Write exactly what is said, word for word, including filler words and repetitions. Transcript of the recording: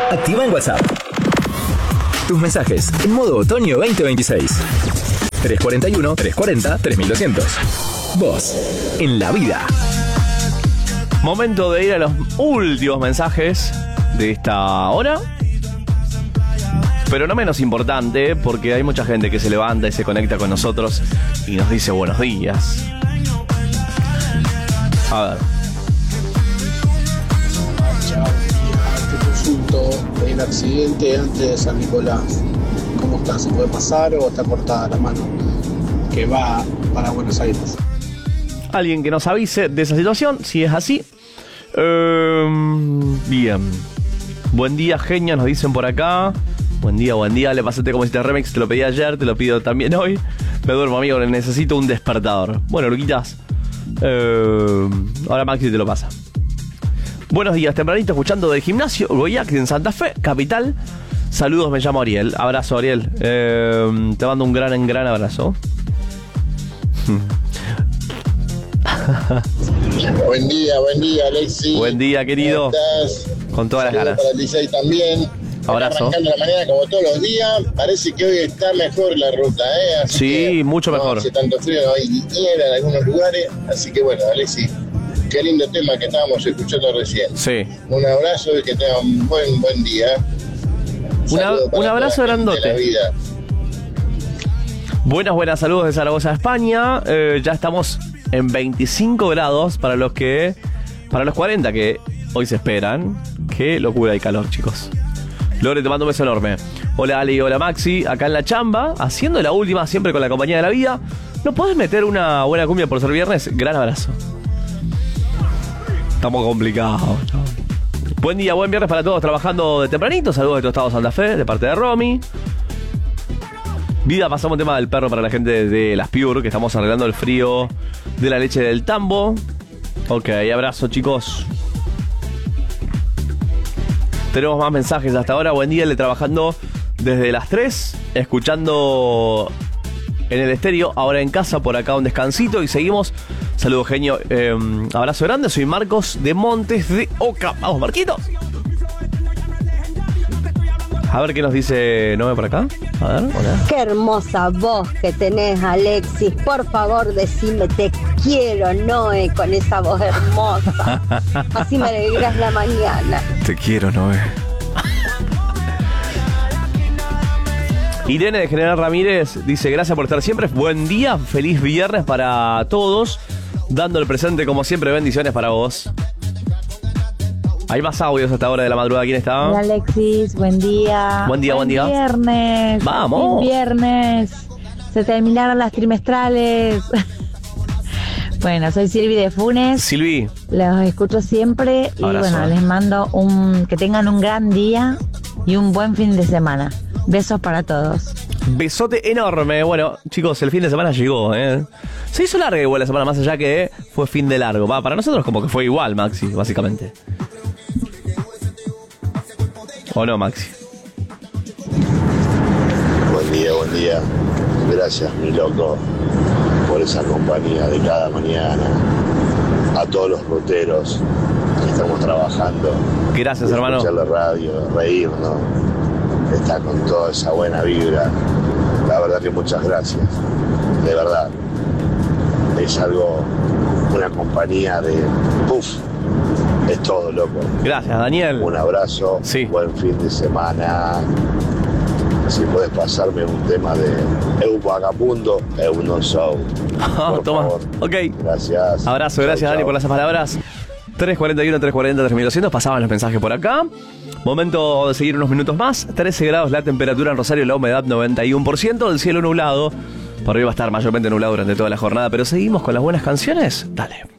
activa en WhatsApp tus mensajes en modo otoño veinte veintiséis. tres cuatro uno, tres cuatro cero, tres mil doscientos. Vos, en la vida. Momento de ir a los últimos mensajes de esta hora. Pero no menos importante, porque hay mucha gente que se levanta y se conecta con nosotros y nos dice buenos días. A ver. Te consulto el accidente antes de San Nicolás. ¿Cómo está? ¿Se puede pasar o está cortada la mano que va para Buenos Aires? Alguien que nos avise de esa situación, si es así. Eh, bien. Buen día, genia, nos dicen por acá. Buen día, buen día. Le pasaste como hiciste remix, te lo pedí ayer, te lo pido también hoy. Me duermo, amigo, necesito un despertador. Bueno, Luquitas. Eh, ahora Maxi te lo pasa. Buenos días, tempranito, escuchando del gimnasio Goyac en Santa Fe, capital. Saludos, me llamo Ariel. Abrazo, Ariel. Eh, te mando un gran, gran abrazo. Buen día, buen día, Alexi. Buen día, querido. ¿Cómo estás? Con todas las ganas. Para el Licey también. Abrazo. Arrancando la mañana como todos los días. Parece que hoy está mejor la ruta, ¿eh? Así sí, que mucho mejor. No hace tanto frío, no hay niebla en algunos lugares. Así que bueno, Alexi, qué lindo tema que estábamos escuchando recién. Sí. Un abrazo y que tengan un buen, buen día. Una, un abrazo grandote. De la vida. Buenas, buenas, saludos de Zaragoza, España. Eh, ya estamos en veinticinco grados para los que. Para los cuarenta que hoy se esperan. Qué locura y calor, chicos. Lore, te mando un beso enorme. Hola Ali, hola Maxi, acá en la chamba, haciendo la última siempre con la compañía de la vida. ¿No podés meter una buena cumbia por ser viernes? Gran abrazo. Estamos complicados, ¿no? Buen día, buen viernes para todos trabajando de tempranito. Saludos de Tostado Santa Fe, de parte de Romy. Vida, pasamos el tema del perro para la gente de, de las Pure, que estamos arreglando el frío de la leche del tambo. Ok, abrazo, chicos. Tenemos más mensajes hasta ahora. Buen día, le trabajando desde las tres, escuchando en el estéreo, ahora en casa, por acá un descansito y seguimos. Saludos, genio. Eh, abrazo grande, soy Marcos de Montes de Oca. Vamos, Marquito. A ver qué nos dice Noé por acá. A ver, hola. Qué hermosa voz que tenés, Alexis. Por favor, decime te quiero, Noé, con esa voz hermosa. Así me alegras la mañana. Te quiero, Noé. Irene de General Ramírez dice: gracias por estar siempre. Buen día, feliz viernes para todos. Dando el presente como siempre, bendiciones para vos. Hay más audios hasta ahora de la madrugada. ¿Quién está? Hola Alexis, buen día. Buen día, buen, buen día. Viernes. Vamos. Viernes. Se terminaron las trimestrales. Bueno, soy Silvi de Funes. Silvi. Los escucho siempre y Abrazo. bueno, les mando un que tengan un gran día y un buen fin de semana. Besos para todos. Besote enorme. Bueno, chicos, el fin de semana llegó, ¿eh? Se hizo larga igual la semana, más allá que fue fin de largo. Va, para nosotros como que fue igual, Maxi, básicamente. ¿O no, Maxi? Buen día, buen día. Gracias, mi loco, por esa compañía de cada mañana. A todos los ruteros que estamos trabajando. Gracias, hermano. Escuchar la radio, reírnos, estar con toda esa buena vibra. La verdad que muchas gracias. De verdad. Es algo, una compañía de... Uf, es todo, loco. Gracias, Daniel. Un abrazo, sí. Buen fin de semana. Si puedes pasarme un tema de Eu Vagabundo, Eu No Sou. Oh, toma. Favor. Ok. Gracias. Abrazo, gracias, chau, Dani, chau. por esas palabras. tres cuarenta y uno, tres cuarenta, tres mil doscientos. Pasaban los mensajes por acá. Momento de seguir unos minutos más. trece grados la temperatura en Rosario, la humedad noventa y uno por ciento. El cielo nublado. Por arriba va a estar mayormente nublado durante toda la jornada. Pero seguimos con las buenas canciones. Dale.